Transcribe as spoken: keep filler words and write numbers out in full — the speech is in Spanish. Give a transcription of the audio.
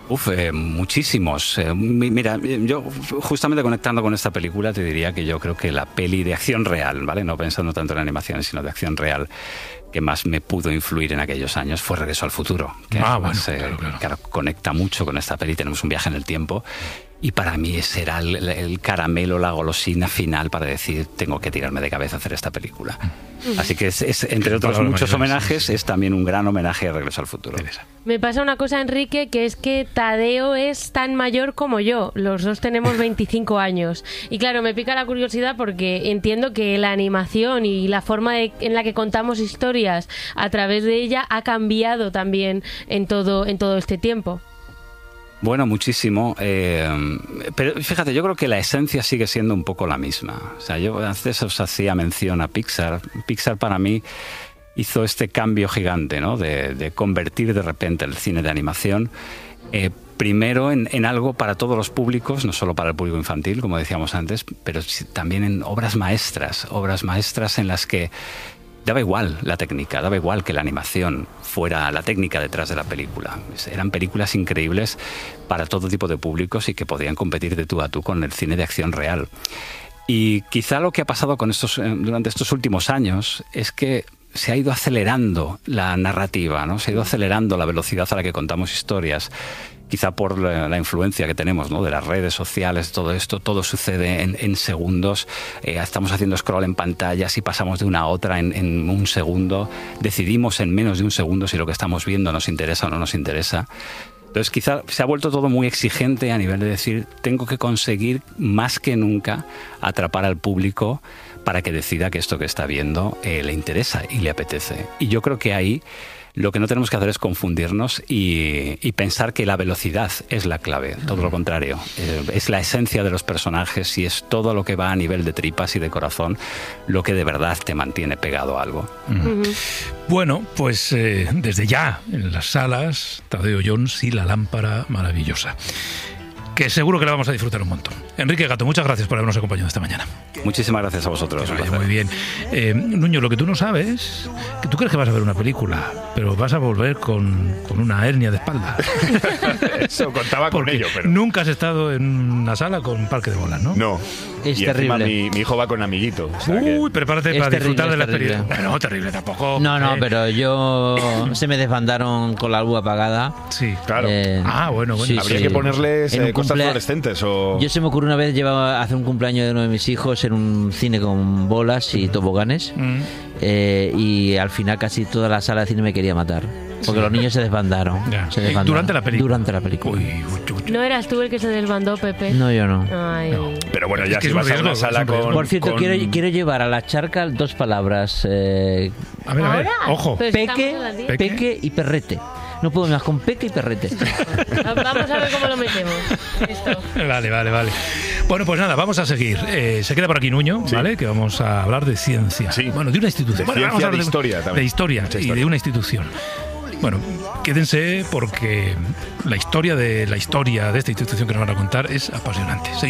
Uf, eh, muchísimos. Eh, mira, yo justamente conectando con esta película te diría que yo creo que la peli de acción real, ¿vale? No pensando tanto en animaciones, sino de acción real, que más me pudo influir en aquellos años fue Regreso al Futuro. Que ah, además, bueno, eh, claro, claro. claro, conecta mucho con esta peli, tenemos un viaje en el tiempo. Y para mí ese era el, el caramelo, la golosina final para decir, tengo que tirarme de cabeza a hacer esta película. Uh-huh. Así que, es, es, entre otros muchos homenajes, sí, sí. es también un gran homenaje a Regreso al Futuro. Me pasa una cosa, Enrique, que es que Tadeo es tan mayor como yo. Los dos tenemos veinticinco años. Y claro, me pica la curiosidad porque entiendo que la animación y la forma de, en la que contamos historias a través de ella ha cambiado también en todo, en todo este tiempo. Bueno, muchísimo. Eh, pero fíjate, yo creo que la esencia sigue siendo un poco la misma. O sea, yo antes os hacía mención a Pixar. Pixar para mí hizo este cambio gigante, ¿no? De, de convertir de repente el cine de animación eh, primero en, en algo para todos los públicos, no solo para el público infantil, como decíamos antes, pero también en obras maestras, obras maestras en las que daba igual la técnica, daba igual que la animación fuera la técnica detrás de la película. Eran películas increíbles para todo tipo de públicos y que podían competir de tú a tú con el cine de acción real. Y quizá lo que ha pasado con estos, durante estos últimos años es que se ha ido acelerando la narrativa, ¿no? Se ha ido acelerando la velocidad a la que contamos historias. Quizá por la, la influencia que tenemos, ¿no? De las redes sociales, todo esto, todo sucede en, en segundos. Eh, estamos haciendo scroll en pantallas y pasamos de una a otra en, en un segundo. Decidimos en menos de un segundo si lo que estamos viendo nos interesa o no nos interesa. Entonces quizá se ha vuelto todo muy exigente a nivel de decir, tengo que conseguir más que nunca atrapar al público para que decida que esto que está viendo eh, le interesa y le apetece. Y yo creo que ahí lo que no tenemos que hacer es confundirnos y, y pensar que la velocidad es la clave. Todo lo contrario. Eh, es la esencia de los personajes y es todo lo que va a nivel de tripas y de corazón lo que de verdad te mantiene pegado a algo. Uh-huh. Bueno, pues eh, desde ya en las salas, Tadeo Jones y La lámpara maravillosa, que seguro que la vamos a disfrutar un montón. Enrique Gato, muchas gracias por habernos acompañado esta mañana. Muchísimas gracias a vosotros. Muy bien. Eh, Nuño, lo que tú no sabes, que tú crees que vas a ver una película, pero vas a volver con, con una hernia de espalda. Eso contaba con Porque ello, pero nunca has estado en una sala con un parque de bolas, ¿no? No. Es y terrible. Mi, mi hijo va con amiguito. O sea Uy, que... prepárate Es para terrible, disfrutar de la es terrible. experiencia. No, terrible tampoco. No, no, eh. pero yo se me desbandaron con la luz apagada. Sí, claro. Eh, ah, bueno, bueno. sí, Habría sí. que ponerles En un eh, cosas cumplea- fluorescentes o... Yo se me ocurrió una vez llevar a hacer un cumpleaños de uno de mis hijos en un cine con bolas y toboganes Mm. eh, y al final casi toda la sala de cine me quería matar porque los niños se desbandaron, Ya. se desbandaron. Durante la película. Durante la película. Uy, uy, uy. ¿No eras tú el que se desbandó, Pepe? No, yo no. Ay. No. Pero bueno, Es ya que si es un vas a riesgo, una sala es un riesgo. con... Por cierto, con- quiero, quiero llevar a la charca dos palabras, eh, A ver, a ver, ¿Ahora? ojo. Pero si estamos peque, en las diez. Peque. peque y perrete. No puedo más con peque y perrete. Vamos a ver cómo lo metemos. Listo. Vale, vale, vale. Bueno, pues nada, vamos a seguir. Eh, se queda por aquí Nuño, Sí. ¿vale? Que vamos a hablar de ciencia. Sí. Bueno, de una institución. De Bueno, ciencia, vamos a hablar de historia también. De historia Mucha y historia. de una institución. Bueno, quédense porque la historia de la historia de esta institución que nos van a contar es apasionante.